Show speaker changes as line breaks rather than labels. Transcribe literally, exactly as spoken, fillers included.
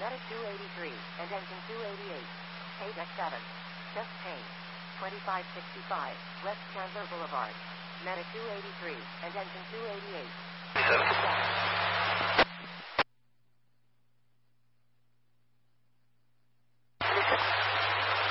Medic two eighty-three, and engine two eighty-eight. K deck seven. Chest pain. twenty-five sixty-five, West Chandler Boulevard. Medic two eighty-three, and engine two eighty-eight.